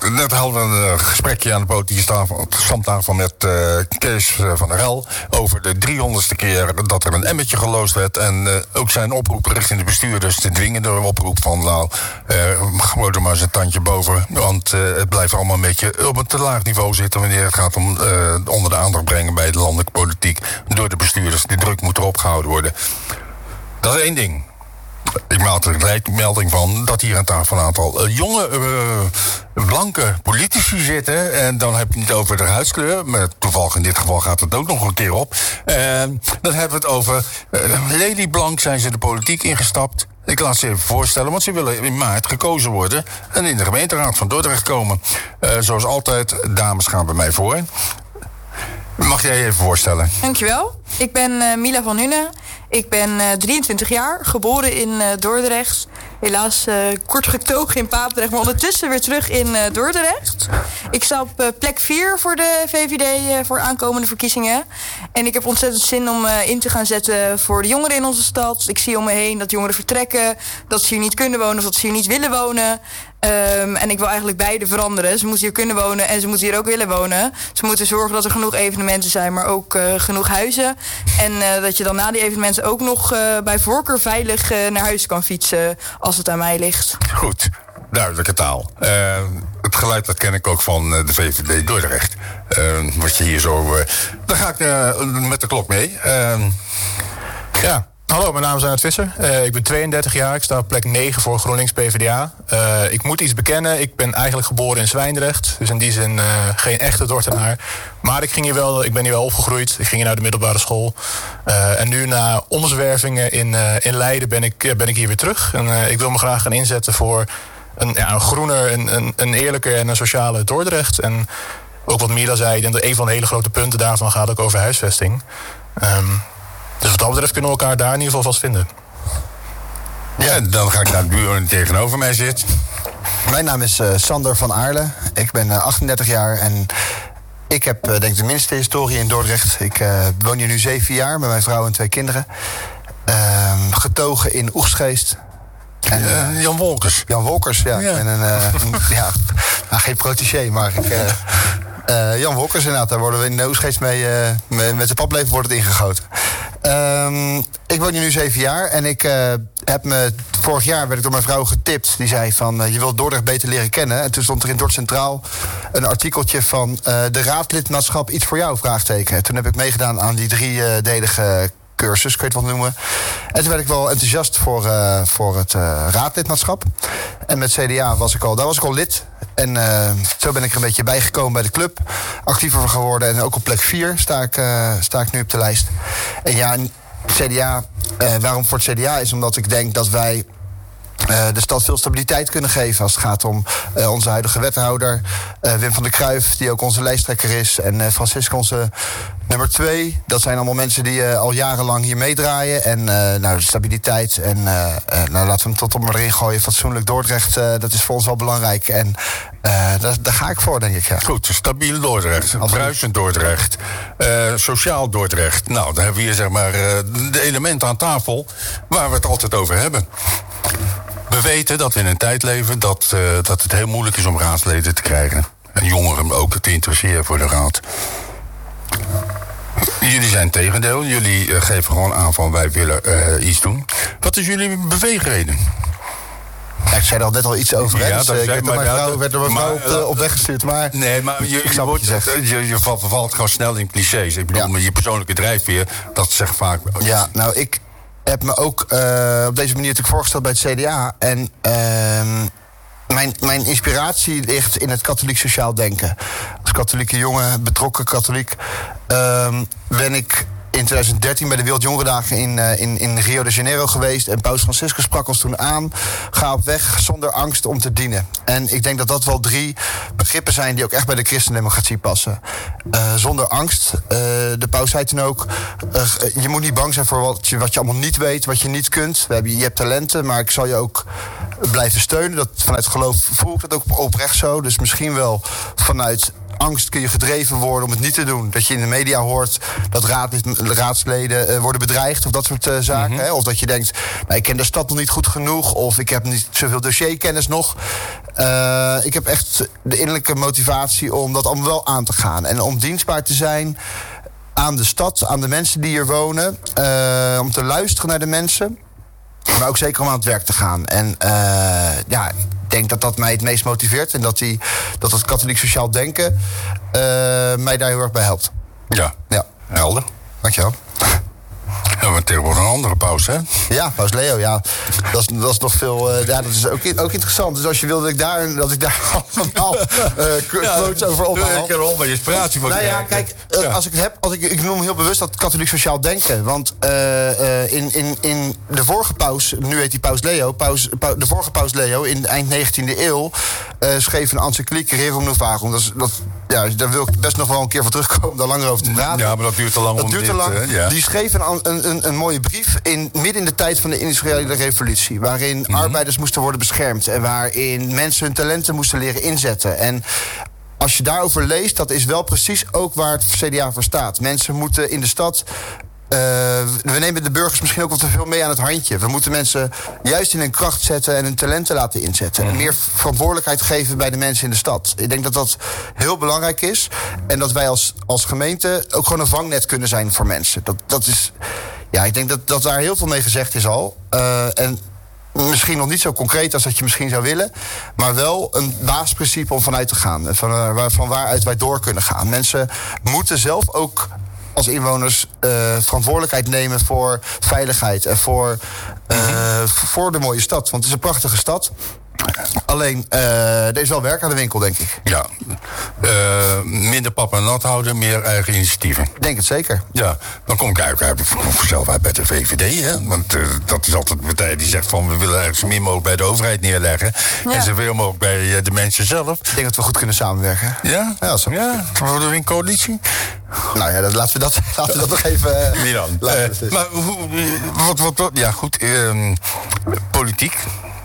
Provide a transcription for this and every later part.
net hadden we een gesprekje aan de politieke stamtafel met Kees van der Rel over de 300ste keer dat er een emmertje geloosd werd. En ook zijn oproep richting de bestuurders te dwingen door een oproep van gooi er maar eens een tandje boven. Want het blijft allemaal een beetje op een te laag niveau zitten wanneer het gaat om onder de aandacht brengen bij de landelijke politiek door de bestuurders. Die druk moet erop gehouden worden. Dat is één ding. Ik maak er gelijk melding van dat hier aan tafel een aantal jonge, blanke politici zitten. En dan heb je het niet over de huidskleur, maar toevallig in dit geval gaat het ook nog een keer op. Dan hebben we het over lelieblank zijn ze de politiek ingestapt. Ik laat ze even voorstellen, want ze willen in maart gekozen worden en in de gemeenteraad van Dordrecht komen. Zoals altijd, dames gaan bij mij voor. Mag jij je even voorstellen? Dankjewel. Ik ben Mila van Hunen. Ik ben 23 jaar, geboren in Dordrecht. Helaas kort getogen in Papendrecht, maar ondertussen weer terug in Dordrecht. Ik sta op plek 4 voor de VVD voor aankomende verkiezingen. En ik heb ontzettend zin om in te gaan zetten voor de jongeren in onze stad. Ik zie om me heen dat jongeren vertrekken, dat ze hier niet kunnen wonen of dat ze hier niet willen wonen. En ik wil eigenlijk beide veranderen. Ze moeten hier kunnen wonen en ze moeten hier ook willen wonen. Ze moeten zorgen dat er genoeg evenementen zijn, maar ook genoeg huizen. En dat je dan na die evenementen ook nog bij voorkeur veilig naar huis kan fietsen als het aan mij ligt. Goed, duidelijke taal. Het geluid dat ken ik ook van de VVD Dordrecht. Wat je hier zo... dan ga ik met de klok mee. Ja. Hallo, mijn naam is Arnoud Visser. Ik ben 32 jaar. Ik sta op plek 9 voor GroenLinks PvdA. Ik moet iets bekennen. Ik ben eigenlijk geboren in Zwijndrecht. Dus in die zin geen echte Dordtenaar. Maar ik ben hier wel opgegroeid. Ik ging hier naar de middelbare school. En nu na omzwervingen in Leiden ben ik hier weer terug. En ik wil me graag gaan inzetten voor een groener, een eerlijker en een sociale Dordrecht. En ook wat Mila zei, ik denk dat een van de hele grote punten daarvan gaat ook over huisvesting. Dus wat dat betreft kunnen we elkaar daar in ieder geval vast vinden. Ja, dan ga ik naar de buur die tegenover mij zit. Mijn naam is Sander van Aarle. Ik ben 38 jaar en ik heb denk ik de minste historie in Dordrecht. Ik woon hier nu 7 jaar met mijn vrouw en 2 kinderen. Getogen in Oegstgeest. Jan Wolkers. Jan Wolkers, ja. Ja. En geen protégé, maar Jan Wolkers inderdaad. Daar worden we in Oegstgeest mee met de paplepel wordt het ingegoten. Ik woon hier nu 7 jaar en ik vorig jaar werd ik door mijn vrouw getipt. Die zei van, je wilt Dordrecht beter leren kennen. En toen stond er in Dordrecht Centraal een artikeltje van de raadlidmaatschap iets voor jou, vraagteken. Toen heb ik meegedaan aan die 3-delige cursus, kun je het wel noemen. En toen werd ik wel enthousiast voor het raadlidmaatschap. En met CDA was ik al lid. En zo ben ik er een beetje bijgekomen bij de club. Actiever geworden en ook op plek 4 sta ik nu op de lijst. En ja, CDA, waarom voor het CDA is omdat ik denk dat wij de stad veel stabiliteit kunnen geven als het gaat om onze huidige wethouder Wim van der Cruijff, die ook onze lijsttrekker is, en Francisco, onze nummer 2. Dat zijn allemaal mensen die al jarenlang hier meedraaien. En de stabiliteit en laten we hem tot op maar erin gooien. Fatsoenlijk Dordrecht, dat is voor ons wel belangrijk. En daar ga ik voor, denk ik. Ja. Goed, stabiel Dordrecht, bruisend Dordrecht, sociaal Dordrecht. Nou, dan hebben we hier zeg maar de elementen aan tafel waar we het altijd over hebben. We weten dat we in een tijd leven dat het heel moeilijk is om raadsleden te krijgen. En jongeren ook te interesseren voor de raad. Jullie zijn het tegendeel. Jullie geven gewoon aan van wij willen iets doen. Wat is jullie beweegreden? Ja, ik zei er al net al iets over. Ja, dus ik werd door mijn vrouw op weg gestuurd. Maar nee, maar je vervalt gewoon snel in clichés. Ik bedoel, met je persoonlijke drijfveer, dat zegt vaak. Ja, nou, ik heb me ook op deze manier natuurlijk voorgesteld bij het CDA. En mijn inspiratie ligt in het katholiek sociaal denken. Als katholieke jongen, betrokken katholiek, ben ik in 2013 bij de Wereldjongerendagen in Rio de Janeiro geweest. En Paus Franciscus sprak ons toen aan: ga op weg zonder angst om te dienen. En ik denk dat dat wel 3 begrippen zijn die ook echt bij de christendemocratie passen. Zonder angst. De paus zei toen ook: je moet niet bang zijn voor wat je allemaal niet weet, wat je niet kunt. Je hebt talenten, maar ik zal je ook blijven steunen. Dat, vanuit geloof voel ik dat ook oprecht zo. Dus misschien wel vanuit angst kun je gedreven worden om het niet te doen. Dat je in de media hoort dat raadsleden worden bedreigd of dat soort zaken. Mm-hmm. Hè? Of dat je denkt, nou, ik ken de stad nog niet goed genoeg, of ik heb niet zoveel dossierkennis nog. Ik heb echt de innerlijke motivatie om dat allemaal wel aan te gaan. En om dienstbaar te zijn aan de stad, aan de mensen die hier wonen. Om te luisteren naar de mensen. Maar ook zeker om aan het werk te gaan. En ik denk dat mij het meest motiveert. En dat katholiek sociaal denken mij daar heel erg bij helpt. Ja. Helder. Dankjewel. Ja, maar tegenwoordig een andere paus, hè? Ja, paus Leo, ja. Dat is nog veel... dat is ook interessant. Dus als je wil dat ik daar allemaal quotes over ophaal. Ik heb er al wat inspiratie voor. Nou ja, kijk, als ik het heb... Ik noem heel bewust dat katholiek sociaal denken. Want in de vorige paus... Nu heet hij paus Leo. De vorige paus Leo in eind 19e eeuw... schreef een encycliek Rerum Novarum. Daar wil ik best nog wel een keer voor terugkomen... om daar langer over te praten. Ja, maar dat duurt te lang. Die schreef een mooie brief midden in de tijd van de industriële revolutie. Waarin arbeiders moesten worden beschermd. En waarin mensen hun talenten moesten leren inzetten. En als je daarover leest, dat is wel precies ook waar het CDA voor staat. Mensen moeten in de stad... we nemen de burgers misschien ook wel te veel mee aan het handje. We moeten mensen juist in hun kracht zetten en hun talenten laten inzetten. En meer verantwoordelijkheid geven bij de mensen in de stad. Ik denk dat dat heel belangrijk is. En dat wij als gemeente ook gewoon een vangnet kunnen zijn voor mensen. Dat is... Ja, ik denk dat daar heel veel mee gezegd is al. En misschien nog niet zo concreet als dat je misschien zou willen. Maar wel een basisprincipe om vanuit te gaan. Van waaruit wij door kunnen gaan. Mensen moeten zelf ook als inwoners verantwoordelijkheid nemen voor veiligheid. En voor de mooie stad. Want het is een prachtige stad. Alleen, er is wel werk aan de winkel, denk ik. Ja. Minder pap en nat houden, meer eigen initiatieven. Ik denk het zeker. Ja, dan kom ik eigenlijk zelf uit bij de VVD. Hè? Want dat is altijd een partij die zegt van... we willen eigenlijk zo min mogelijk bij de overheid neerleggen. Ja. En zoveel mogelijk bij de mensen zelf. Ik denk dat we goed kunnen samenwerken. Ja? Ja, worden we in coalitie? Nou ja, laten we dat nog even... Milan. Maar ja, goed. Politiek.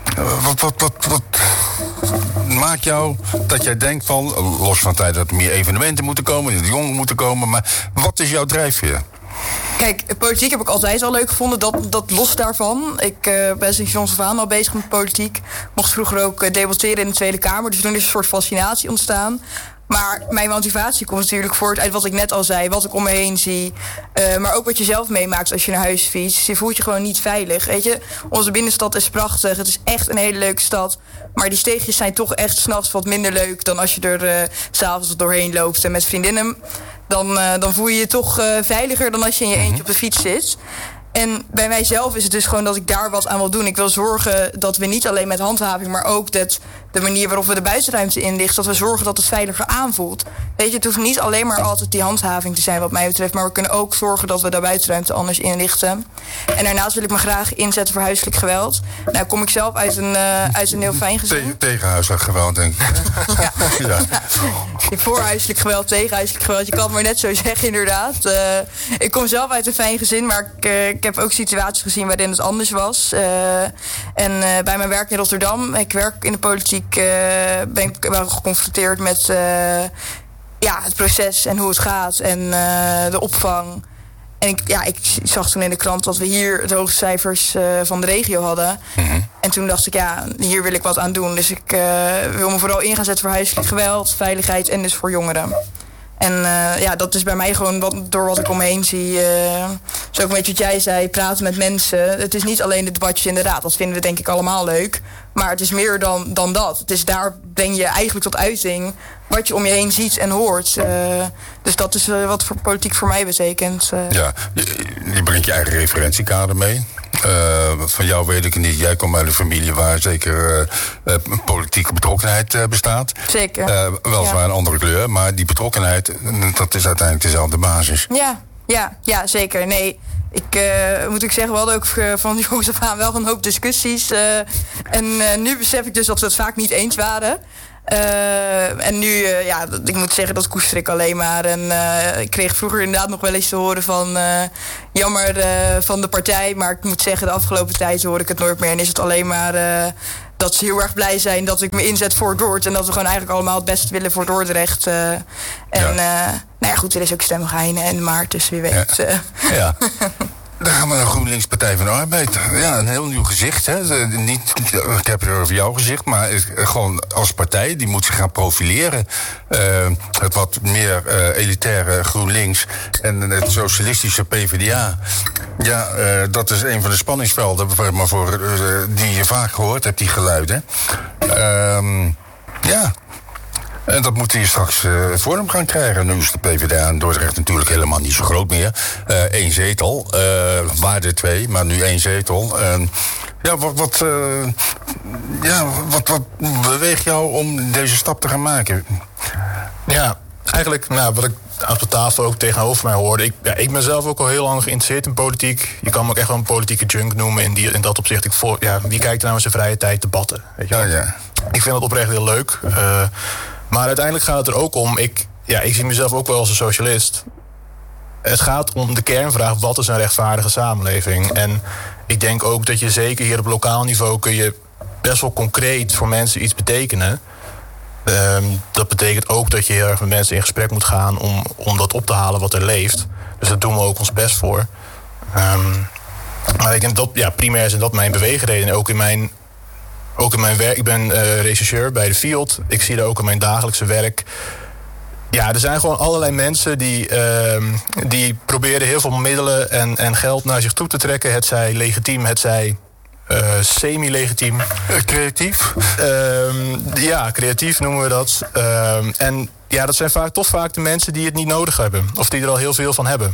Wat maakt jou dat jij denkt van... los van het feit dat er meer evenementen moeten komen... dat de jongeren moeten komen... maar wat is jouw drijfveer? Kijk, politiek heb ik altijd al leuk gevonden. Dat los daarvan. Ik ben sinds jongs af aan al bezig met politiek. Mocht vroeger ook debatteren in de Tweede Kamer. Dus toen is een soort fascinatie ontstaan. Maar mijn motivatie komt natuurlijk voort uit wat ik net al zei. Wat ik om me heen zie. Maar ook wat je zelf meemaakt als je naar huis fietst. Je voelt je gewoon niet veilig. Weet je, onze binnenstad is prachtig. Het is echt een hele leuke stad. Maar die steegjes zijn toch echt 's nachts wat minder leuk... dan als je er 's avonds doorheen loopt en met vriendinnen. Dan voel je je toch veiliger dan als je in je eentje op de fiets zit. En bij mijzelf is het dus gewoon dat ik daar wat aan wil doen. Ik wil zorgen dat we niet alleen met handhaving... maar ook de manier waarop we de buitenruimte inrichten... dat we zorgen dat het veiliger aanvoelt. Weet je, het hoeft niet alleen maar altijd die handhaving te zijn wat mij betreft... maar we kunnen ook zorgen dat we de buitenruimte anders inrichten. En daarnaast wil ik me graag inzetten voor huiselijk geweld. Nou kom ik zelf uit een heel fijn gezin. Tegen huiselijk geweld, denk ik. Ja. Voor huiselijk geweld, tegen huiselijk geweld. Je kan het maar net zo zeggen, inderdaad. Ik kom zelf uit een fijn gezin, maar ik heb ook situaties gezien waarin het anders was. Bij mijn werk in Rotterdam, ik werk in de politiek... ben ik wel geconfronteerd met het proces en hoe het gaat en de opvang. En ik zag toen in de krant dat we hier de hoogste cijfers van de regio hadden. Mm-hmm. En toen dacht ik, hier wil ik wat aan doen. Dus ik wil me vooral in gaan zetten voor huiselijk geweld, veiligheid en dus voor jongeren. En dat is bij mij gewoon door wat ik om me heen zie. Zo ook een beetje wat jij zei, praten met mensen. Het is niet alleen de debatjes in de raad. Dat vinden we denk ik allemaal leuk. Maar het is meer dan dat. Het is daar breng je eigenlijk tot uiting wat je om je heen ziet en hoort. Dus dat is wat voor politiek voor mij betekent. Ja, je brengt je eigen referentiekader mee. Van jou weet ik het niet. Jij komt uit een familie waar zeker politieke betrokkenheid bestaat. Zeker. Weliswaar een andere kleur, maar die betrokkenheid, dat is uiteindelijk dezelfde basis. Ja, zeker. Nee, moet ik zeggen, we hadden ook van die jongens af aan wel een hoop discussies. En nu besef ik dus dat we het vaak niet eens waren. En nu, ik moet zeggen, dat koester ik alleen maar. En ik kreeg vroeger inderdaad nog wel eens te horen van... jammer van de partij, maar ik moet zeggen, de afgelopen tijd hoor ik het nooit meer. En is het alleen maar dat ze heel erg blij zijn dat ik me inzet voor Dordrecht. En dat we gewoon eigenlijk allemaal het beste willen voor Dordrecht. Goed, er is ook stemgeheim en maart, dus wie weet. Ja. Dan gaan we naar GroenLinks Partij van de Arbeid. Ja, een heel nieuw gezicht. Hè. Ik heb het over jouw gezicht, maar gewoon als partij. Die moet zich gaan profileren. Het wat meer elitaire GroenLinks en het socialistische PvdA. Ja, dat is een van de spanningsvelden die je vaak gehoord hebt, die geluiden. Ja. En dat moet hier straks vorm gaan krijgen. Nu is de PvdA in Dordrecht natuurlijk helemaal niet zo groot meer. 1 zetel, waarde 2, maar nu 1 zetel. Wat beweegt jou om deze stap te gaan maken? Ja, eigenlijk wat ik aan de tafel ook tegenover mij hoorde. Ik ben zelf ook al heel lang geïnteresseerd in politiek. Je kan me ook echt wel een politieke junk noemen in dat opzicht. Wie kijkt er nou in zijn vrije tijd debatten? Weet je wel? Ja. Ik vind dat oprecht heel leuk. Maar uiteindelijk gaat het er ook om... Ik zie mezelf ook wel als een socialist. Het gaat om de kernvraag: wat is een rechtvaardige samenleving? En ik denk ook dat je zeker hier op lokaal niveau... kun je best wel concreet voor mensen iets betekenen. Dat betekent ook dat je heel erg met mensen in gesprek moet gaan... om dat op te halen wat er leeft. Dus daar doen we ook ons best voor. Maar ik denk dat primair zijn dat mijn beweegredenen. Ook in mijn werk. Ik ben rechercheur bij de Field. Ik zie dat ook in mijn dagelijkse werk. Ja, er zijn gewoon allerlei mensen die proberen heel veel middelen en geld naar zich toe te trekken. Het zij legitiem, het zij semi-legitiem. Creatief? Creatief noemen we dat. En dat zijn toch vaak de mensen die het niet nodig hebben. Of die er al heel veel van hebben.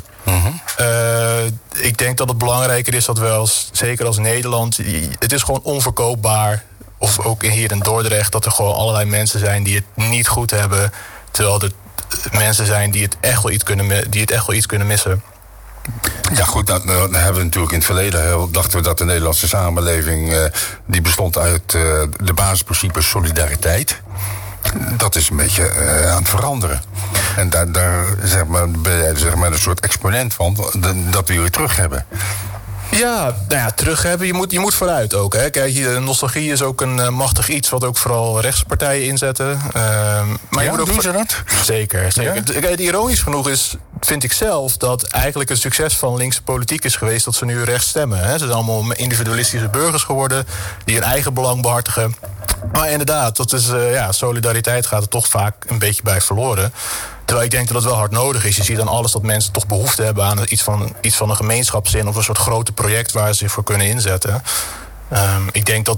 Ik denk dat het belangrijker is dat we zeker als Nederland... Het is gewoon onverkoopbaar. Of ook hier in Dordrecht, dat er gewoon allerlei mensen zijn die het niet goed hebben. Terwijl er mensen zijn die het echt wel iets kunnen missen. Ja goed, dan hebben we natuurlijk in het verleden... dachten we dat de Nederlandse samenleving... die bestond uit de basisprincipes solidariteit. Dat is een beetje aan het veranderen. En daar ben jij een soort exponent van... dat we weer terug hebben. Ja, terug hebben. Je moet vooruit ook. Hè. Kijk, nostalgie is ook een machtig iets... wat ook vooral rechtspartijen inzetten. Maar je moet ook doen ze dat? Zeker. Ja? Kijk, ironisch genoeg vind ik zelf... dat eigenlijk het succes van linkse politiek is geweest... dat ze nu rechts stemmen. Hè. Ze zijn allemaal individualistische burgers geworden... die hun eigen belang behartigen. Maar inderdaad, dat is, solidariteit gaat er toch vaak een beetje bij verloren... Terwijl ik denk dat het wel hard nodig is. Je ziet dan alles dat mensen toch behoefte hebben aan iets van een gemeenschapszin... of een soort grote project waar ze zich voor kunnen inzetten. Ik denk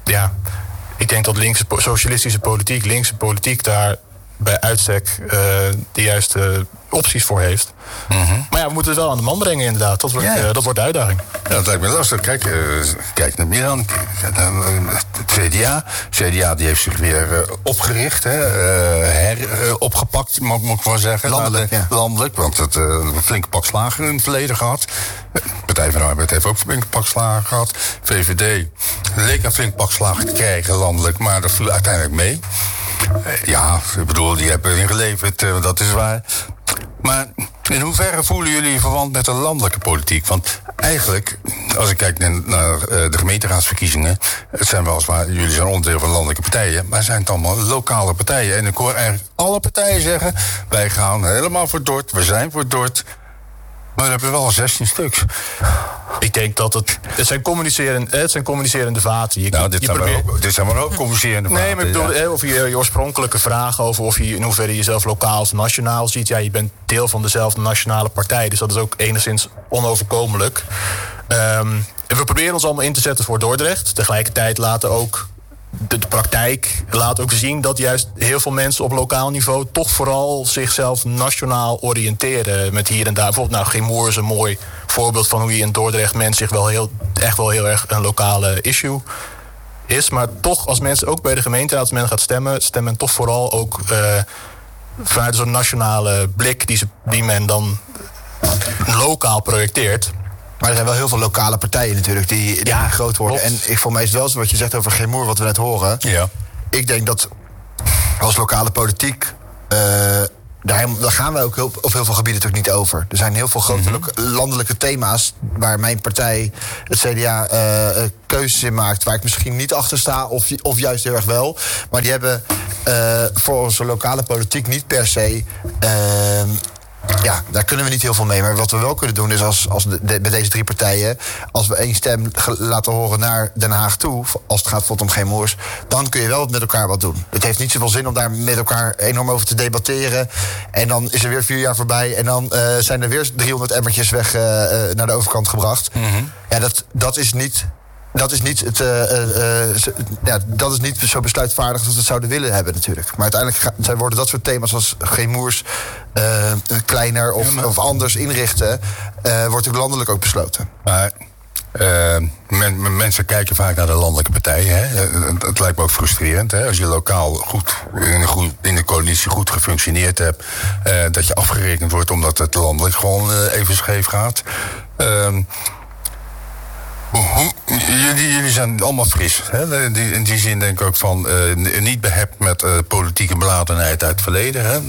dat socialistische politiek, linkse politiek... daar bij uitstek de juiste opties voor heeft. Maar we moeten het wel aan de man brengen inderdaad. Dat wordt de uitdaging. Ja, dat lijkt me lastig. Kijk naar Milan. Het CDA die heeft zich weer opgericht. Opgepakt, moet ik wel zeggen. Landelijk, want het een flinke pak slagen in het verleden gehad. De Partij van de Arbeid heeft ook een flinke pak slagen gehad. VVD leek een flink pak slagen te krijgen landelijk, maar dat viel uiteindelijk mee. Ik bedoel, die hebben ingeleverd, dat is waar. Maar in hoeverre voelen jullie verwant met de landelijke politiek? Want eigenlijk, als ik kijk naar de gemeenteraadsverkiezingen... het zijn weliswaar, jullie zijn onderdeel van landelijke partijen... maar zijn het allemaal lokale partijen. En ik hoor eigenlijk alle partijen zeggen... wij gaan helemaal voor Dort, we zijn voor Dort... maar we hebben wel 16 stuks. Ik denk dat het zijn communicerende vaten. Dit zijn maar ook communicerende vaten. Nee, maar ik bedoel, of je oorspronkelijke vraag over... of je in hoeverre je jezelf lokaal of nationaal ziet... je bent deel van dezelfde nationale partij. Dus dat is ook enigszins onoverkomelijk. We proberen ons allemaal in te zetten voor Dordrecht. Tegelijkertijd laten ook... De praktijk laat ook zien dat juist heel veel mensen op lokaal niveau... toch vooral zichzelf nationaal oriënteren. Met hier en daar. Bijvoorbeeld, Gemoer is een mooi voorbeeld van hoe je in Dordrecht... mensen zich echt wel heel erg een lokale issue is. Maar toch, als mensen ook bij de gemeenteraad... als men gaat stemmen toch vooral ook... vanuit zo'n nationale blik die men dan lokaal projecteert... Maar er zijn wel heel veel lokale partijen natuurlijk die groot worden. Klopt. En voor mij is het wel zo wat je zegt over Gemoer, wat we net horen. Ja. Ik denk dat als lokale politiek... daar gaan wij ook op heel veel gebieden natuurlijk niet over. Er zijn heel veel grote landelijke thema's... waar mijn partij, het CDA, keuzes in maakt... waar ik misschien niet achter sta, of juist heel erg wel. Maar die hebben voor onze lokale politiek niet per se... Ja, daar kunnen we niet heel veel mee. Maar wat we wel kunnen doen is bij deze 3 partijen, als we één stem laten horen naar Den Haag toe, als het gaat bijvoorbeeld om Geen Moers, dan kun je wel met elkaar wat doen. Het heeft niet zoveel zin om daar met elkaar enorm over te debatteren. En dan is er weer 4 jaar voorbij. En dan zijn er weer 300 emmertjes weg naar de overkant gebracht. Mm-hmm. Ja, dat is niet. Dat is niet zo besluitvaardig als we het zouden willen hebben natuurlijk. Maar uiteindelijk worden dat soort thema's als Geen Moers kleiner of anders inrichten, wordt ook landelijk ook besloten. Maar mensen kijken vaak naar de landelijke partijen. Hè? Het lijkt me ook frustrerend. Hè? Als je lokaal goed in de coalitie goed gefunctioneerd hebt, dat je afgerekend wordt omdat het landelijk gewoon even scheef gaat. Jullie zijn allemaal fris. Hè? In die zin denk ik ook van niet behept met politieke beladenheid uit het verleden. Hè?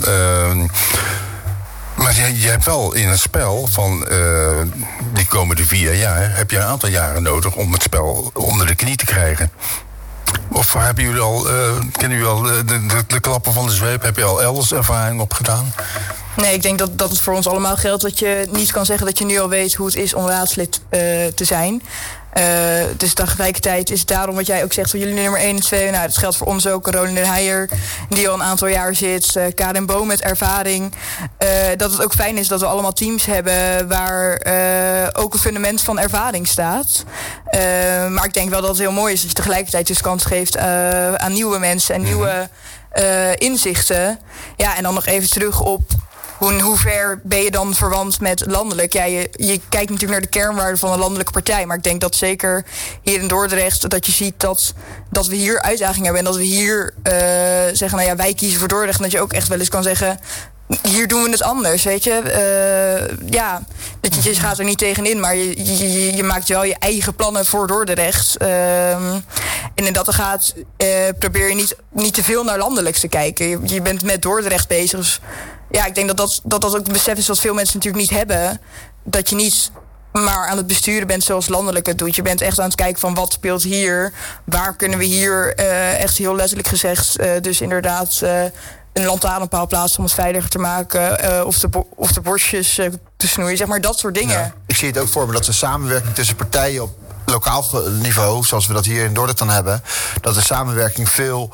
Maar je hebt wel in het spel van die komende 4 jaar, heb je een aantal jaren nodig om het spel onder de knie te krijgen. Of hebben jullie al, kennen jullie al de klappen van de zweep? Heb je al elders ervaring opgedaan? Nee, ik denk dat het voor ons allemaal geldt dat je niet kan zeggen dat je nu al weet hoe het is om raadslid te zijn. Dus tegelijkertijd is het daarom wat jij ook zegt van jullie nummer 1 en 2. Nou, dat geldt voor ons ook. Rolinde Heijer, die al een aantal jaar zit. Karin Boom met ervaring. Dat het ook fijn is dat we allemaal teams hebben waar ook een fundament van ervaring staat. Maar ik denk wel dat het heel mooi is dat je tegelijkertijd dus kans geeft aan nieuwe mensen en nieuwe inzichten. Ja, en dan nog even terug op hoe ver ben je dan verwant met landelijk? Ja, je kijkt natuurlijk naar de kernwaarden van een landelijke partij. Maar ik denk dat zeker hier in Dordrecht dat je ziet dat we hier uitdagingen hebben. En dat we hier zeggen, nou ja, wij kiezen voor Dordrecht. En dat je ook echt wel eens kan zeggen, hier doen we het anders, weet je. Je gaat er niet tegenin, maar je maakt wel je eigen plannen voor Dordrecht. En in dat er gaat, probeer je niet te veel naar landelijk te kijken. Je bent met Dordrecht bezig. Dus ja, ik denk dat ook het besef is wat veel mensen natuurlijk niet hebben. Dat je niet maar aan het besturen bent zoals landelijk het doet. Je bent echt aan het kijken van wat speelt hier. Waar kunnen we hier echt heel letterlijk gezegd dus inderdaad een lantaarnpaal plaatsen om het veiliger te maken. Of de borstjes te snoeien. Zeg maar dat soort dingen. Ja. Ik zie het ook voor me dat de samenwerking tussen partijen op lokaal niveau, zoals we dat hier in Dordrecht dan hebben, dat de samenwerking veel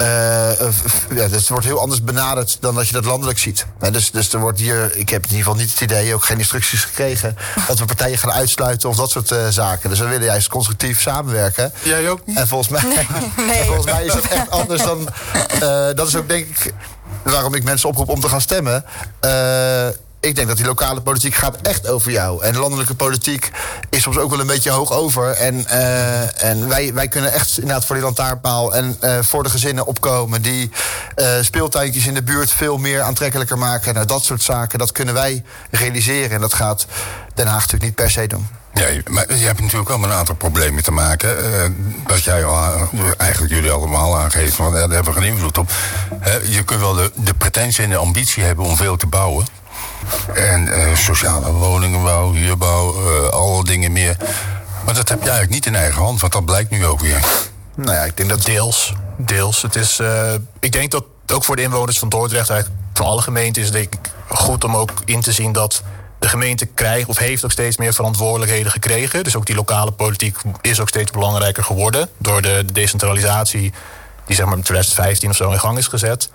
het wordt heel anders benaderd dan dat je dat landelijk ziet. Dus er wordt hier, ik heb in ieder geval niet het idee, ook geen instructies gekregen, dat we partijen gaan uitsluiten of dat soort zaken. Dus we willen juist constructief samenwerken. Jij ook niet? En volgens mij is dat echt anders dan. Dat is ook denk ik waarom ik mensen oproep om te gaan stemmen. Ik denk dat die lokale politiek gaat echt over jou. En landelijke politiek is soms ook wel een beetje hoog over. En wij kunnen echt inderdaad voor die lantaarnpaal en voor de gezinnen opkomen. Die speeltuintjes in de buurt veel meer aantrekkelijker maken. Nou, dat soort zaken, dat kunnen wij realiseren. En dat gaat Den Haag natuurlijk niet per se doen. Ja, maar je hebt natuurlijk wel met een aantal problemen te maken. Dat jij eigenlijk jullie allemaal aangeeft, want daar hebben we geen invloed op. Je kunt wel de pretentie en de ambitie hebben om veel te bouwen. En sociale woningenbouw, huurbouw, alle dingen meer. Maar dat heb je eigenlijk niet in eigen hand, want dat blijkt nu ook weer. Nou ja, ik denk dat deels. Het is, ik denk dat ook voor de inwoners van Dordrecht, eigenlijk van alle gemeenten, is het denk ik goed om ook in te zien dat de gemeente krijgt of heeft ook steeds meer verantwoordelijkheden gekregen. Dus ook die lokale politiek is ook steeds belangrijker geworden door de decentralisatie die zeg maar in 2015 of zo in gang is gezet.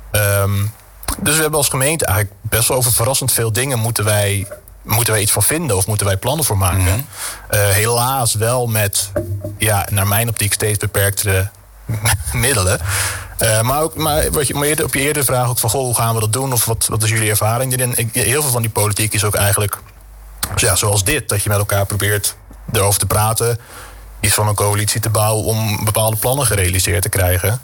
Dus we hebben als gemeente eigenlijk best wel over verrassend veel dingen moeten wij iets van vinden of moeten wij plannen voor maken. Mm-hmm. Helaas wel met, naar mijn optiek, steeds beperktere middelen. Maar wat je op je eerdere vraag ook van, hoe gaan we dat doen? Of wat is jullie ervaring erin? Heel veel van die politiek is ook eigenlijk zoals dit. Dat je met elkaar probeert erover te praten. Iets van een coalitie te bouwen om bepaalde plannen gerealiseerd te krijgen.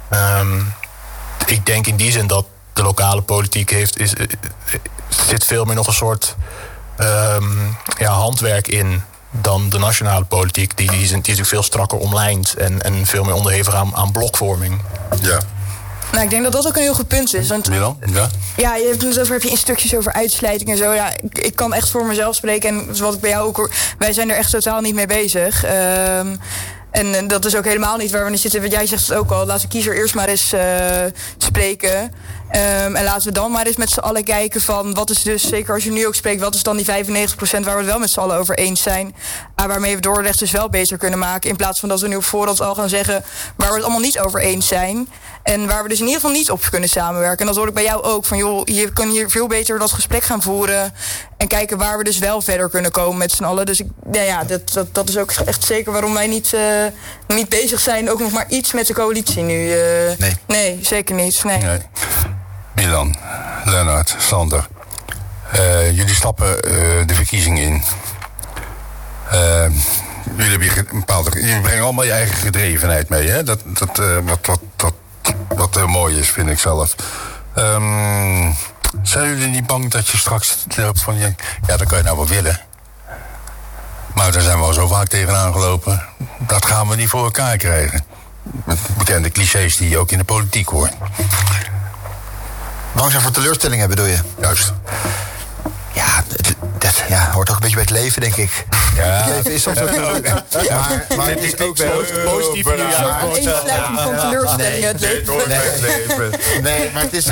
Ik denk in die zin dat de lokale politiek zit veel meer nog een soort handwerk in dan de nationale politiek. Die is natuurlijk veel strakker omlijnd en veel meer onderhevig aan blokvorming. Ja. Nou, ik denk dat dat ook een heel goed punt is. Want Milan? Ja, je hebt het over, heb je instructies over uitsluiting en zo. Ja, ik kan echt voor mezelf spreken. En wat ik bij jou ook hoor, wij zijn er echt totaal niet mee bezig. En dat is ook helemaal niet waar we nu zitten. Want jij zegt het ook al, laat de kiezer eerst maar eens spreken. En laten we dan maar eens met z'n allen kijken van... wat is dus, zeker als je nu ook spreekt... wat is dan die 95% waar we het wel met z'n allen over eens zijn... waarmee we Dordrecht dus wel beter kunnen maken... in plaats van dat we nu op voorhand al gaan zeggen... waar we het allemaal niet over eens zijn... en waar we dus in ieder geval niet op kunnen samenwerken. En dat hoor ik bij jou ook, van joh, je kunt hier veel beter dat gesprek gaan voeren... en kijken waar we dus wel verder kunnen komen met z'n allen. Dus dat is ook echt zeker waarom wij niet bezig zijn... ook nog maar iets met de coalitie nu. Nee, zeker niet. Nee. Milan, Lennart, Sander. Jullie stappen de verkiezingen in. Jullie brengen allemaal je eigen gedrevenheid mee. Hè? Wat mooi is, vind ik zelf. Zijn jullie niet bang dat je straks loopt van... ja, dat kan je nou wel willen. Maar daar zijn we al zo vaak tegenaan gelopen. Dat gaan we niet voor elkaar krijgen. Met bekende clichés die je ook in de politiek hoort. Bang zijn voor teleurstellingen, bedoel je? Juist. Ja, dat hoort ook een beetje bij het leven, denk ik. Ja. Het leven is soms ook... maar het is ook zo positief. Eensluiting van teleurstellingen. Nee, maar het is...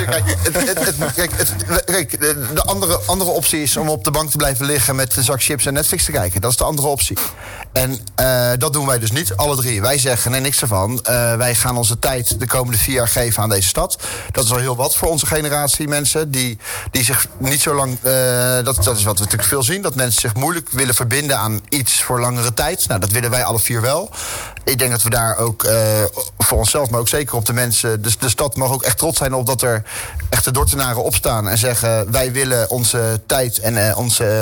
Kijk, de andere optie is om op de bank te blijven liggen... met een zak chips en Netflix te kijken. Dat is de andere optie. En dat doen wij dus niet, alle drie. Wij zeggen, nee, niks ervan. Wij gaan onze tijd de komende 4 jaar geven aan deze stad. Dat is al heel wat voor onze generatie mensen... die zich niet zo lang... dat is wat we natuurlijk veel zien... dat mensen zich moeilijk willen verbinden aan iets voor langere tijd. Nou, dat willen wij alle 4 wel. Ik denk dat we daar ook voor onszelf... maar ook zeker op de mensen... Dus de stad mag ook echt trots zijn op dat er echte Dordtenaren opstaan... en zeggen, wij willen onze tijd en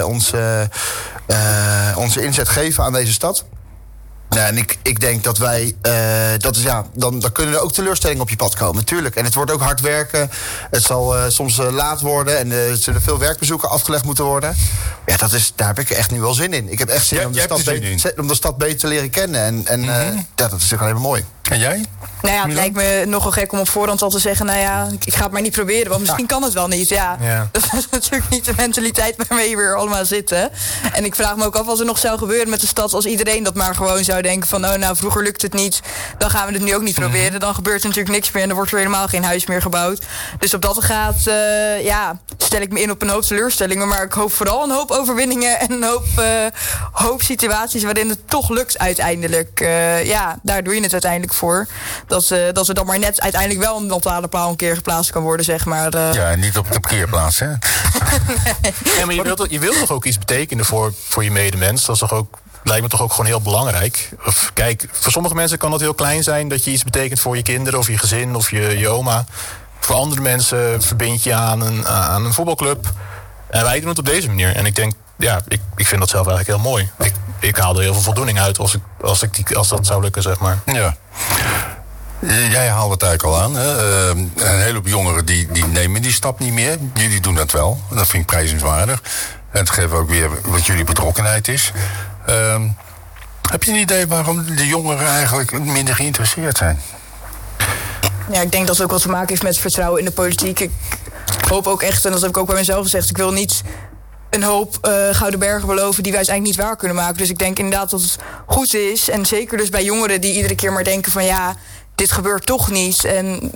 onze inzet geven aan deze stad. Ja, en ik denk dat wij... dan kunnen er ook teleurstellingen op je pad komen, natuurlijk. En het wordt ook hard werken. Het zal soms laat worden... en er zullen veel werkbezoeken afgelegd moeten worden. Ja, daar heb ik echt nu wel zin in. Ik heb echt zin om de stad beter te leren kennen. En dat is natuurlijk alleen maar mooi. En jij? Nou ja, het lijkt me nogal gek om op voorhand al te zeggen... nou ja, ik ga het maar niet proberen, want misschien kan het wel niet. Ja. Dat is natuurlijk niet de mentaliteit waarmee we hier allemaal zitten. En ik vraag me ook af wat er nog zou gebeuren met de stad... als iedereen dat maar gewoon zou denken van... oh, nou, vroeger lukt het niet, dan gaan we het nu ook niet proberen. Dan gebeurt er natuurlijk niks meer en er wordt er helemaal geen huis meer gebouwd. Dus op dat gaat, stel ik me in op een hoop teleurstellingen... maar ik hoop vooral een hoop overwinningen... en een hoop situaties waarin het toch lukt uiteindelijk. Daar doe je het uiteindelijk voor... Dat we dan maar net uiteindelijk wel een lantaarnpaal een keer geplaatst kan worden, zeg maar. Ja, niet op de parkeerplaats, hè? Nee, maar je wilt toch ook iets betekenen voor je medemens? Dat is toch ook, lijkt me toch ook gewoon heel belangrijk. Of, kijk, voor sommige mensen kan dat heel klein zijn... dat je iets betekent voor je kinderen of je gezin of je oma. Voor andere mensen verbind je aan een voetbalclub. En wij doen het op deze manier. En ik denk, ik vind dat zelf eigenlijk heel mooi. Ik haal er heel veel voldoening uit als dat zou lukken, zeg maar. Ja. Jij haalt het eigenlijk al aan. Hè? Een hele hoop jongeren die nemen die stap niet meer. Jullie doen dat wel. Dat vind ik prijzenswaardig. En het geeft ook weer wat jullie betrokkenheid is. Heb je een idee waarom de jongeren eigenlijk minder geïnteresseerd zijn? Ja, ik denk dat het ook wat te maken heeft met vertrouwen in de politiek. Ik hoop ook echt, en dat heb ik ook bij mezelf gezegd... ik wil niet een hoop gouden bergen beloven die wij uiteindelijk niet waar kunnen maken. Dus ik denk inderdaad dat het goed is. En zeker dus bij jongeren die iedere keer maar denken van... ja, dit gebeurt toch niet. En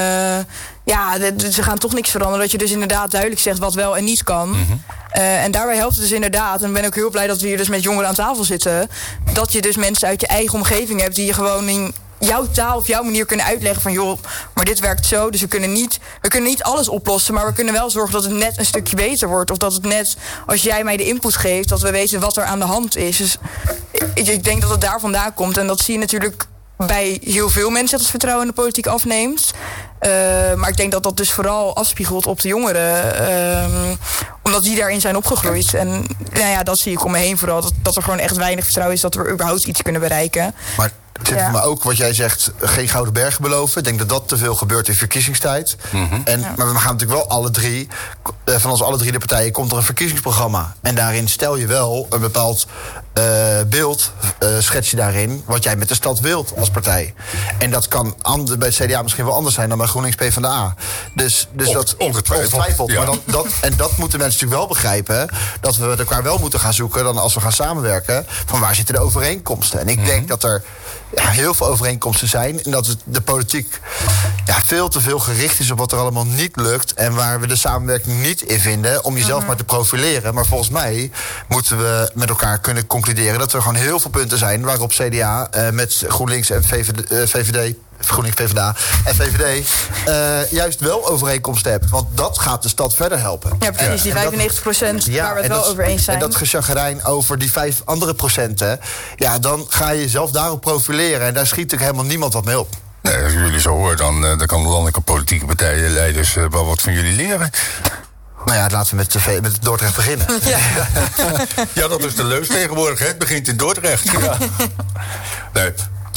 ze gaan toch niks veranderen. Dat je dus inderdaad duidelijk zegt wat wel en niet kan. Mm-hmm. En daarbij helpt het dus inderdaad. En ik ben ook heel blij dat we hier dus met jongeren aan tafel zitten. Dat je dus mensen uit je eigen omgeving hebt... die je gewoon in jouw taal of jouw manier kunnen uitleggen van... joh, maar dit werkt zo, dus we kunnen niet alles oplossen... maar we kunnen wel zorgen dat het net een stukje beter wordt. Of dat het net, als jij mij de input geeft... dat we weten wat er aan de hand is. Dus ik denk dat het daar vandaan komt. En dat zie je natuurlijk bij heel veel mensen... dat het vertrouwen in de politiek afneemt. Maar ik denk dat dat dus vooral afspiegelt op de jongeren. Omdat die daarin zijn opgegroeid. En dat zie ik om me heen vooral. Dat er gewoon echt weinig vertrouwen is... dat we überhaupt iets kunnen bereiken. Maar ook wat jij zegt, geen gouden bergen beloven. Ik denk dat dat te veel gebeurt in verkiezingstijd. Mm-hmm. Maar we gaan natuurlijk wel alle drie... van ons alle 3 de partijen komt er een verkiezingsprogramma. En daarin stel je wel een bepaald beeld... schets je daarin wat jij met de stad wilt als partij. En dat kan bij het CDA misschien wel anders zijn... dan bij GroenLinks PvdA. Dus dat ongetwijfeld. Ja. Maar dat moeten mensen natuurlijk wel begrijpen... dat we elkaar wel moeten gaan zoeken... dan als we gaan samenwerken... van waar zitten de overeenkomsten. En ik denk dat er... heel veel overeenkomsten zijn. En dat de politiek veel te veel gericht is op wat er allemaal niet lukt. En waar we de samenwerking niet in vinden om jezelf maar te profileren. Maar volgens mij moeten we met elkaar kunnen concluderen dat er gewoon heel veel punten zijn waarop CDA met GroenLinks en GroenLinks, PvdA en VVD juist wel overeenkomsten hebben. Want dat gaat de stad verder helpen. Ja, precies, die 95% waar we het wel over eens zijn. En dat gechagrijn over die 5 andere procenten, dan ga je jezelf daarop profileren. En daar schiet natuurlijk helemaal niemand wat mee op. Nee, als ik jullie zo hoor, dan kan de landelijke politieke partijenleiders wel wat van jullie leren. Nou ja, laten we met Dordrecht beginnen. Ja, dat is de leus tegenwoordig, hè? Het begint in Dordrecht. Ja. Nee.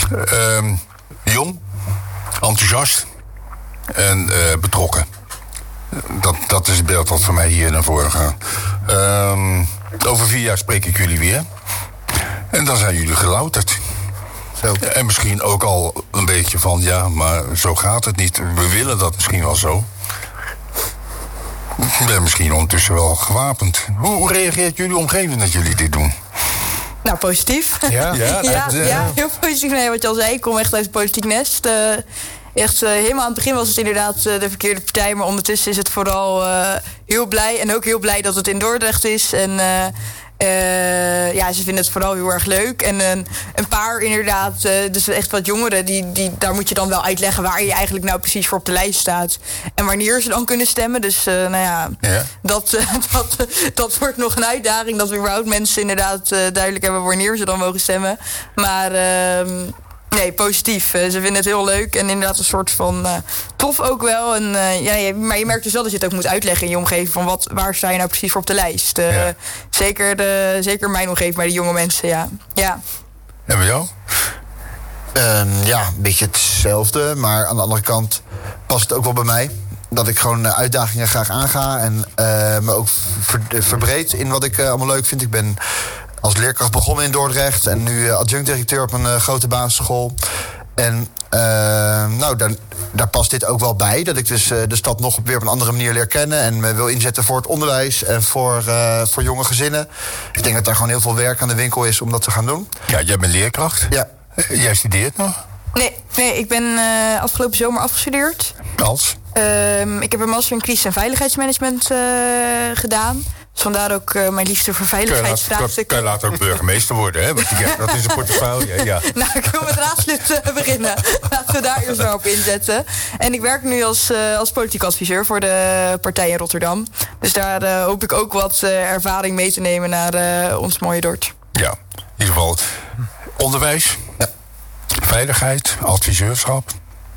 Jong, enthousiast en betrokken. Dat is het beeld wat voor mij hier naar voren gaat. Over 4 jaar spreek ik jullie weer. En dan zijn jullie gelouterd. Zo. En misschien ook al een beetje van, maar zo gaat het niet. We willen dat misschien wel zo. Ik ben misschien ondertussen wel gewapend. Hoe reageert jullie omgeving dat jullie dit doen? Nou, positief. Ja, heel positief. Nee, wat je al zei, ik kom echt uit het politiek nest. Helemaal aan het begin was het inderdaad de verkeerde partij. Maar ondertussen is het vooral heel blij. En ook heel blij dat het in Dordrecht is. En ze vinden het vooral heel erg leuk. En een paar inderdaad, dus echt wat jongeren, daar moet je dan wel uitleggen waar je eigenlijk nou precies voor op de lijst staat. En wanneer ze dan kunnen stemmen. Dus dat wordt nog een uitdaging. Dat we überhaupt mensen inderdaad duidelijk hebben wanneer ze dan mogen stemmen. Maar nee, positief. Ze vinden het heel leuk en inderdaad een soort van tof ook wel. En, maar je merkt dus wel dat je het ook moet uitleggen in je omgeving van waar sta je nou precies voor op de lijst. Zeker mijn omgeving, bij de jonge mensen, ja. En bij jou? Een beetje hetzelfde, maar aan de andere kant past het ook wel bij mij. Dat ik gewoon uitdagingen graag aanga en me ook verbreed in wat ik allemaal leuk vind. Ik ben als leerkracht begonnen in Dordrecht en nu adjunct-directeur op een grote basisschool. En daar past dit ook wel bij. Dat ik dus de stad nog weer op een andere manier leer kennen en me wil inzetten voor het onderwijs en voor jonge gezinnen. Ik denk dat daar gewoon heel veel werk aan de winkel is om dat te gaan doen. Ja, jij bent leerkracht. Ja. Jij studeert nog? Nee, ik ben afgelopen zomer afgestudeerd. Als? Ik heb een master in crisis- en veiligheidsmanagement gedaan. Dus vandaar ook mijn liefde voor veiligheidsvraagstukken. Kan je later ook burgemeester worden, hè? Want dat is een portefeuille, ja. Nou, ik wil met raadslid beginnen. Laten we daar eerst maar op inzetten. En ik werk nu als politiek adviseur voor de partij in Rotterdam. Dus daar hoop ik ook wat ervaring mee te nemen naar ons mooie Dort. Ja, in ieder geval onderwijs, veiligheid, adviseurschap.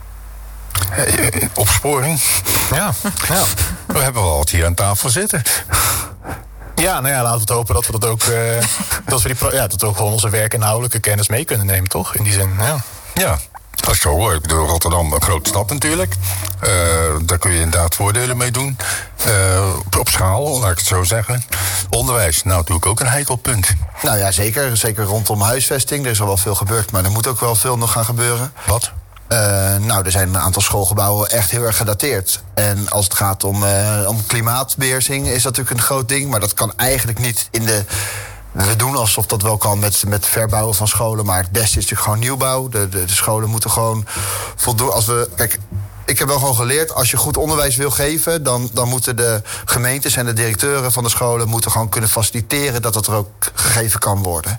Opsporing. Ja. We hebben wel wat hier aan tafel zitten. Ja, laten we het hopen dat we dat ook, dat we ook gewoon onze werkinhoudelijke kennis mee kunnen nemen, toch? In die zin, Ja, als je zo hoort. Ik bedoel, Rotterdam, een grote stad natuurlijk. Daar kun je inderdaad voordelen mee doen. Op schaal, laat ik het zo zeggen. Onderwijs, natuurlijk ook een heikel punt. Nou ja, zeker. Zeker rondom huisvesting. Er is al wel veel gebeurd, maar er moet ook wel veel nog gaan gebeuren. Wat? Er zijn een aantal schoolgebouwen echt heel erg gedateerd. En als het gaat om klimaatbeheersing is dat natuurlijk een groot ding. Maar dat kan eigenlijk niet we doen alsof dat wel kan met verbouwen van scholen. Maar het beste is natuurlijk gewoon nieuwbouw. De scholen moeten gewoon voldoen. Ik heb wel gewoon geleerd, als je goed onderwijs wil geven, dan moeten de gemeentes en de directeuren van de scholen moeten gewoon kunnen faciliteren dat er ook gegeven kan worden.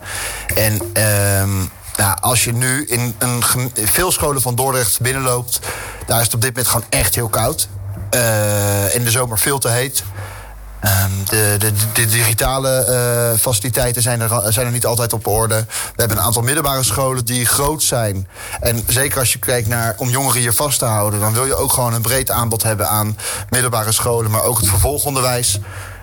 En als je nu in veel scholen van Dordrecht binnenloopt, daar is het op dit moment gewoon echt heel koud. In de zomer veel te heet. De digitale faciliteiten zijn er niet altijd op orde. We hebben een aantal middelbare scholen die groot zijn. En zeker als je kijkt naar om jongeren hier vast te houden, dan wil je ook gewoon een breed aanbod hebben aan middelbare scholen, maar ook het vervolgonderwijs.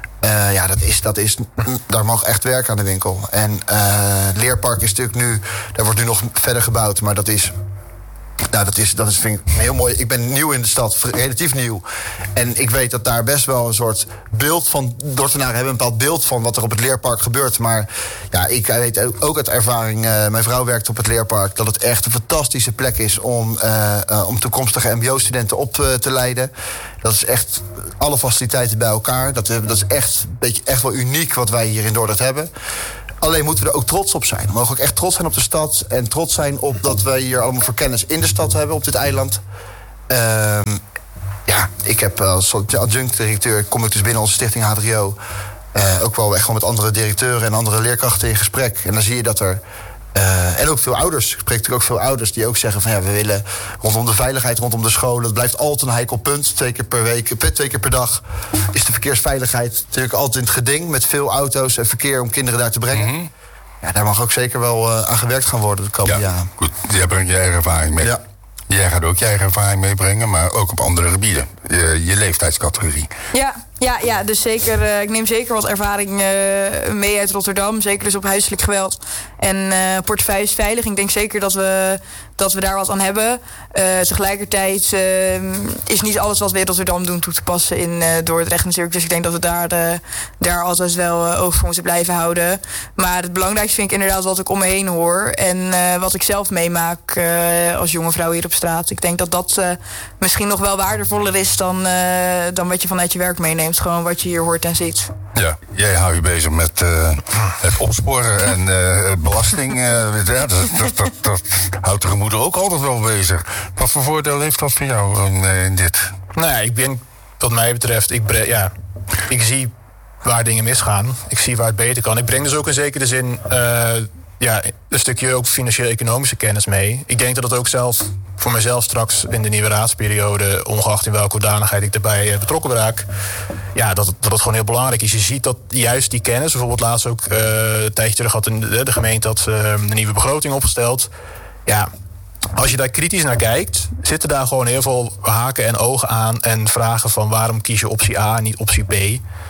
Daar mag echt werk aan de winkel. En Leerpark is natuurlijk nu, daar wordt nu nog verder gebouwd, maar dat vind ik heel mooi. Ik ben nieuw in de stad, relatief nieuw. En ik weet dat daar best wel een soort beeld van Dordtenaren hebben, een bepaald beeld van wat er op het Leerpark gebeurt. Maar ik weet ook uit ervaring, mijn vrouw werkt op het Leerpark, dat het echt een fantastische plek is om toekomstige mbo-studenten op te leiden. Dat is echt alle faciliteiten bij elkaar. Dat is echt wel uniek wat wij hier in Dordrecht hebben. Alleen moeten we er ook trots op zijn. We mogen ook echt trots zijn op de stad. En trots zijn op dat wij hier allemaal voor kennis in de stad hebben, op dit eiland. Ik heb als adjunct-directeur, kom ik dus binnen onze stichting H3O... ook wel echt gewoon met andere directeuren en andere leerkrachten in gesprek. En dan zie je dat er... en ook veel ouders. Ik spreek natuurlijk ook veel ouders die ook zeggen van... we willen rondom de veiligheid, rondom de scholen... het blijft altijd een heikel punt. 2 keer per dag is de verkeersveiligheid natuurlijk altijd in het geding... met veel auto's en verkeer om kinderen daar te brengen. Mm-hmm. Ja, daar mag ook zeker wel aan gewerkt gaan worden de komende jaren. Goed, jij brengt je eigen ervaring mee. Ja. Jij gaat ook je eigen ervaring meebrengen, maar ook op andere gebieden. Je leeftijdscategorie. Ja, dus zeker. Ik neem zeker wat ervaring mee uit Rotterdam. Zeker dus op huiselijk geweld en portefeuilles veilig. Ik denk zeker dat we daar wat aan hebben. Tegelijkertijd is niet alles wat we in Rotterdam doen toe te passen in Dordrecht natuurlijk. Dus ik denk dat we daar altijd wel over voor moeten blijven houden. Maar het belangrijkste vind ik inderdaad wat ik om me heen hoor. En wat ik zelf meemaak als jonge vrouw hier op straat. Ik denk dat dat misschien nog wel waardevoller is dan wat je vanuit je werk meeneemt. Gewoon wat je hier hoort en ziet. Ja, jij houdt je bezig met het opsporen en belasting. Dat houdt de gemoeder ook altijd wel bezig. Wat voor voordeel heeft dat voor jou in dit? Nou, ik ben, wat mij betreft, ik zie waar dingen misgaan. Ik zie waar het beter kan. Ik breng dus ook in zekere zin een stukje ook financieel-economische kennis mee. Ik denk dat het ook zelf voor mezelf straks in de nieuwe raadsperiode, ongeacht in welke hoedanigheid ik erbij betrokken raak, dat het gewoon heel belangrijk is. Je ziet dat juist die kennis, bijvoorbeeld laatst ook een tijdje terug had de gemeente had een nieuwe begroting opgesteld. Ja, als je daar kritisch naar kijkt, zitten daar gewoon heel veel haken en ogen aan en vragen van waarom kies je optie A en niet optie B.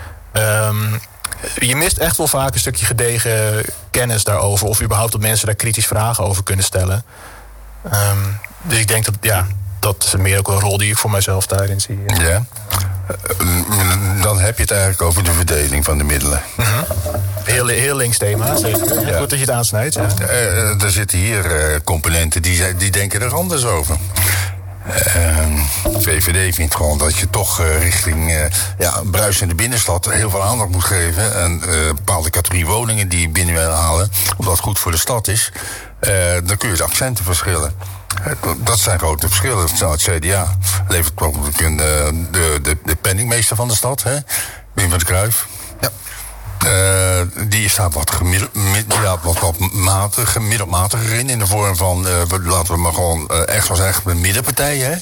Je mist echt wel vaak een stukje gedegen kennis daarover, of überhaupt dat mensen daar kritisch vragen over kunnen stellen. Dus ik denk dat is meer ook een rol die ik voor mijzelf daarin zie. Ja. Dan heb je het eigenlijk over de verdeling van de middelen. Mm-hmm. Heel links thema, zeker. Ja. Goed dat je het aansnijdt. Ja. Er zitten hier componenten die denken er anders over. VVD vindt gewoon dat je toch richting bruisende binnenstad heel veel aandacht moet geven. En bepaalde categorie woningen die je binnen wil halen, omdat het goed voor de stad is. Dan kun je de accenten verschillen. Dat zijn grote verschillen. Het CDA levert de penningmeester van de stad, hè? Wim van der Cruijff. Ja. Die staat wat middelmatiger in de vorm van, laten we maar gewoon echt wel zeggen, een middenpartij, hè?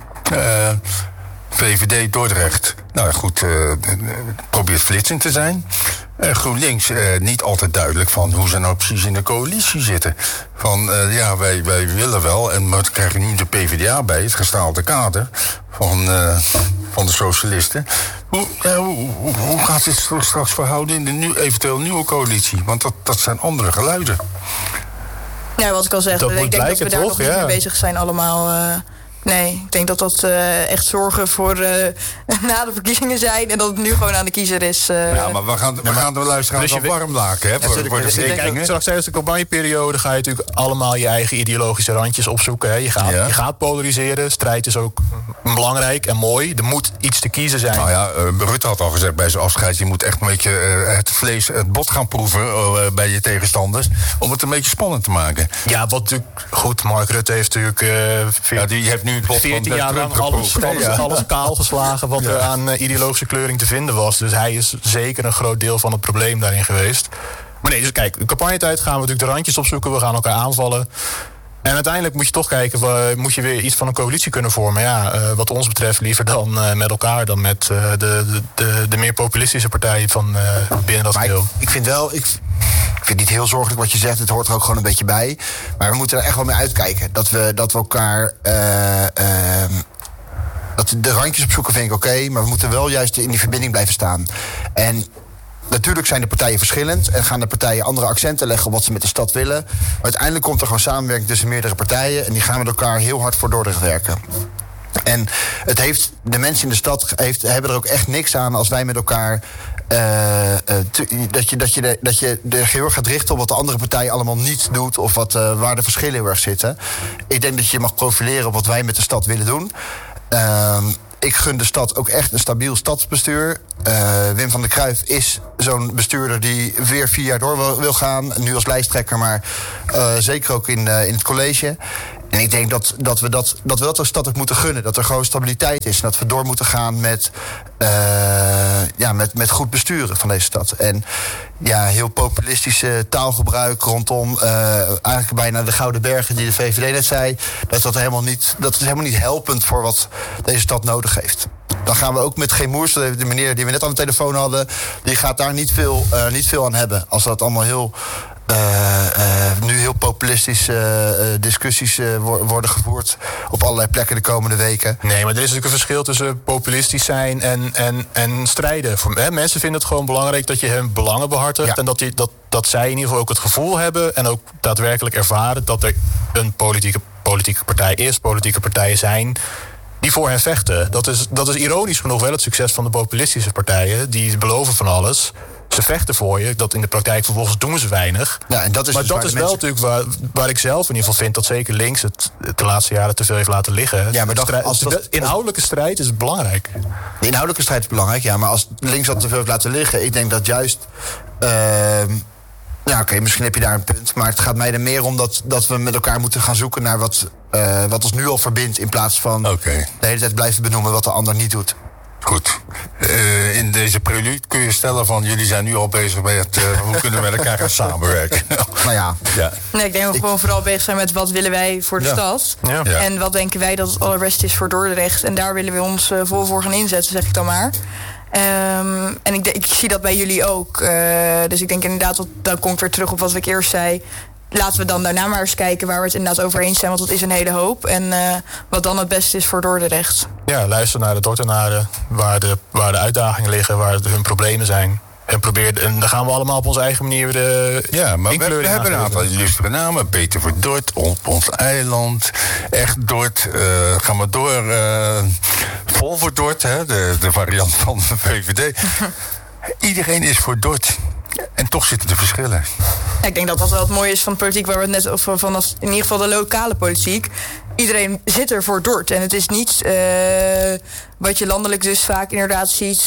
VVD Dordrecht. Nou goed, probeert flitsend te zijn. GroenLinks niet altijd duidelijk van hoe ze nou precies in de coalitie zitten. Van wij willen wel, en we krijgen nu de PvdA bij, het gestaalde kader van de socialisten. Hoe gaat dit straks verhouden in de eventueel nieuwe coalitie? Want dat zijn andere geluiden. Ja, wat ik al zeg, ik denk dat we daar nog niet mee bezig zijn allemaal. Nee, ik denk dat echt zorgen voor na de verkiezingen zijn en dat het nu gewoon aan de kiezer is. Ja, maar we gaan de luisteraars al warm maken. Hè, straks tijdens de campagneperiode ga je natuurlijk allemaal je eigen ideologische randjes opzoeken. Hè. Je gaat polariseren. Strijd is ook belangrijk en mooi. Er moet iets te kiezen zijn. Nou ja, Rutte had al gezegd bij zijn afscheid, je moet echt een beetje het bot gaan proeven bij je tegenstanders, om het een beetje spannend te maken. Ja, wat natuurlijk goed, Mark Rutte heeft natuurlijk die heeft nu 14 jaar lang alles kaal geslagen wat er aan ideologische kleuring te vinden was. Dus hij is zeker een groot deel van het probleem daarin geweest. Maar nee, dus kijk, in campagnetijd gaan we natuurlijk de randjes opzoeken. We gaan elkaar aanvallen. En uiteindelijk moet je toch kijken, moet je weer iets van een coalitie kunnen vormen. Ja, wat ons betreft liever dan met elkaar dan met de meer populistische partijen van binnen dat geheel. Ik vind het niet heel zorgelijk wat je zegt. Het hoort er ook gewoon een beetje bij. Maar we moeten er echt wel mee uitkijken. Dat we elkaar dat de randjes opzoeken vind ik oké, maar we moeten wel juist in die verbinding blijven staan. En natuurlijk zijn de partijen verschillend en gaan de partijen andere accenten leggen op wat ze met de stad willen. Maar uiteindelijk komt er gewoon samenwerking tussen meerdere partijen en die gaan met elkaar heel hard voor Dordrecht werken. En de mensen in de stad hebben er ook echt niks aan als wij met elkaar dat je er heel erg gaat richten op wat de andere partij allemaal niet doet of waar de verschillen heel erg zitten. Ik denk dat je mag profileren op wat wij met de stad willen doen. Ik gun de stad ook echt een stabiel stadsbestuur. Wim van der Cruijff is zo'n bestuurder die weer 4 jaar door wil gaan. Nu als lijsttrekker, maar zeker ook in het college. En ik denk dat we dat de stad ook moeten gunnen. Dat er gewoon stabiliteit is. En dat we door moeten gaan met goed besturen van deze stad. En heel populistische taalgebruik rondom eigenlijk bijna de Gouden Bergen die de VVD net zei. Dat is helemaal niet helpend voor wat deze stad nodig heeft. Dan gaan we ook met G. Moers, de meneer die we net aan de telefoon hadden, die gaat daar niet veel aan hebben. Als dat allemaal nu heel populistische discussies worden gevoerd op allerlei plekken de komende weken. Nee, maar er is natuurlijk een verschil tussen populistisch zijn en strijden. Mensen vinden het gewoon belangrijk dat je hun belangen behartigt. En dat zij in ieder geval ook het gevoel hebben en ook daadwerkelijk ervaren dat er een politieke partij is, politieke partijen zijn die voor hen vechten. Dat is ironisch genoeg wel het succes van de populistische partijen. Die beloven van alles. Ze vechten voor je. Dat in de praktijk vervolgens doen ze weinig. Ja, en dat is maar dus dat is wel natuurlijk waar ik zelf in ieder geval vind dat zeker links het de laatste jaren te veel heeft laten liggen. Ja, maar de inhoudelijke strijd is belangrijk. De inhoudelijke strijd is belangrijk, ja. Maar als links dat te veel heeft laten liggen, ik denk dat juist. Misschien heb je daar een punt. Maar het gaat mij er meer om dat we met elkaar moeten gaan zoeken naar wat ons nu al verbindt. In plaats van de hele tijd blijven benoemen wat de ander niet doet. Goed. In deze prelude kun je stellen van jullie zijn nu al bezig met hoe kunnen we met elkaar gaan samenwerken. Nee, ik denk dat we gewoon vooral bezig zijn met wat willen wij voor de stad. Ja. En wat denken wij dat het allerbeste is voor Dordrecht. En daar willen we ons vol voor gaan inzetten, zeg ik dan maar. En ik zie dat bij jullie ook. Dus ik denk inderdaad, dan komt weer terug op wat ik eerst zei. Laten we dan daarna maar eens kijken waar we het inderdaad over eens zijn. Want dat is een hele hoop. En wat dan het beste is voor Dordrecht. Ja, luister naar de Dordtenaren. Waar de uitdagingen liggen, waar hun problemen zijn. En dan gaan we allemaal op onze eigen manier maar we hebben een aantal illustere namen. Peter voor Dort, op ons eiland. Echt Dort, gaan we door. Vol voor Dort, hè, de variant van de VVD. Iedereen is voor Dort. En toch zitten er verschillen. Ja, ik denk dat dat wel het mooie is van de politiek, waar we het net over vanaf in ieder geval de lokale politiek. Iedereen zit er voor Dort. En het is niet wat je landelijk dus vaak inderdaad ziet.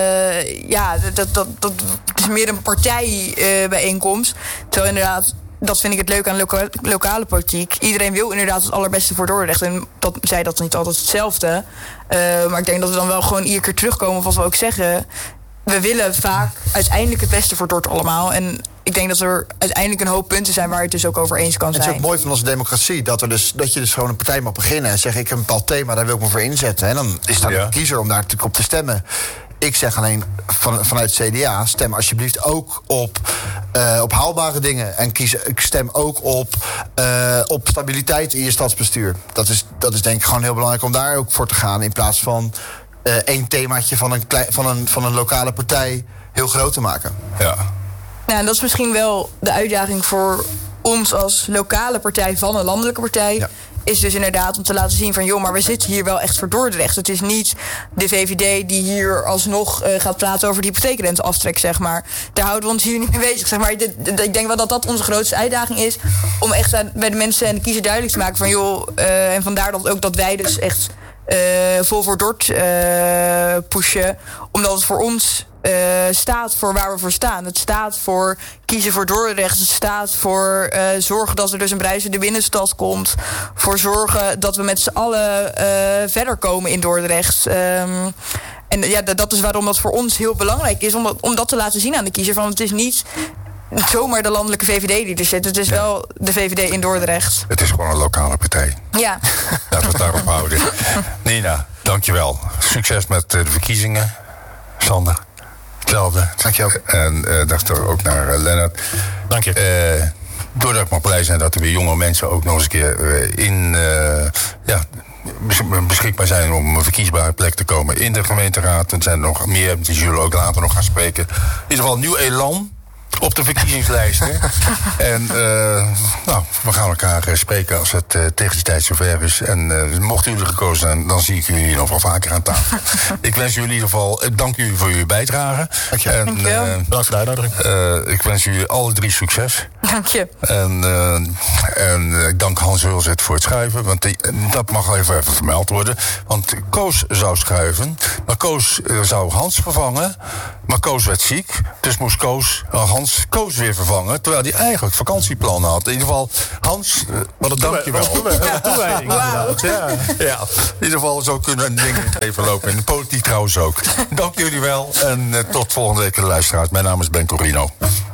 Dat is meer een partijbijeenkomst. Terwijl inderdaad, dat vind ik het leuk aan lokale politiek. Iedereen wil inderdaad het allerbeste voor Dordrecht. En dat is niet altijd hetzelfde. Maar ik denk dat we dan wel gewoon iedere keer terugkomen op wat we ook zeggen. We willen vaak uiteindelijk het beste voor Dort allemaal. En ik denk dat er uiteindelijk een hoop punten zijn waar je het dus ook over eens kan zijn. Het is ook mooi van onze democratie dat je dus gewoon een partij mag beginnen en zeggen: ik heb een bepaald thema, daar wil ik me voor inzetten. En dan is daar een kiezer om daar natuurlijk op te stemmen. Ik zeg alleen vanuit het CDA, stem alsjeblieft ook op haalbare dingen. En stem ook op stabiliteit in je stadsbestuur. Dat is denk ik gewoon heel belangrijk om daar ook voor te gaan. In plaats van één themaatje van een lokale partij heel groot te maken. Ja. Nou, en dat is misschien wel de uitdaging voor ons als lokale partij van een landelijke partij. Ja. Is dus inderdaad om te laten zien van joh, maar we zitten hier wel echt voor Dordrecht. Het is niet de VVD die hier alsnog gaat praten over de hypotheekrenteaftrek, zeg maar. Daar houden we ons hier niet mee bezig, zeg maar. Ik denk wel dat dat onze grootste uitdaging is. Om echt bij de mensen en de kiezer duidelijk te maken van joh, en vandaar dat wij dus echt vol voor Dort pushen. Omdat het voor ons staat voor waar we voor staan. Het staat voor kiezen voor Dordrecht. Het staat voor zorgen dat er dus een bruisende binnenstad komt. Voor zorgen dat we met z'n allen verder komen in Dordrecht. En ja, dat is waarom dat voor ons heel belangrijk is. Om dat te laten zien aan de kiezer. Van het is niet zomaar de landelijke VVD die er zit. Het is wel de VVD in Dordrecht. Het is gewoon een lokale partij. Ja. Laten we het daarop houden. Nina, dankjewel. Succes met de verkiezingen. Sander, hetzelfde. Dankjewel. En daarachter ook naar Lennart. Dank je. Doordat ik maar blij zijn dat er weer jonge mensen ook nog eens een keer beschikbaar zijn om een verkiesbare plek te komen in de gemeenteraad. Er zijn er nog meer, die zullen ook later nog gaan spreken. In ieder geval nieuw elan. op de verkiezingslijsten. En we gaan elkaar spreken als het tegen die tijd zover is. En mochten jullie gekozen zijn, dan zie ik jullie nog wel vaker aan tafel. Ik wens jullie in ieder geval, dank jullie voor jullie bijdrage. Dank je. Bedankt voor de uitnodiging. Ik wens jullie alle 3 succes. Dank je. En ik dank Hans Hulzet voor het schuiven. Want dat mag even vermeld worden. Want Koos zou schuiven. Maar Koos zou Hans vervangen. Maar Koos werd ziek. Dus moest Hans Koos weer vervangen. Terwijl hij eigenlijk vakantieplannen had. In ieder geval, Hans, wat een dankjewel. Toewijding. Ja, in ieder geval zo kunnen dingen even lopen. In de politiek trouwens ook. Dank jullie wel. En tot volgende week, de luisteraars. Mijn naam is Ben Corino.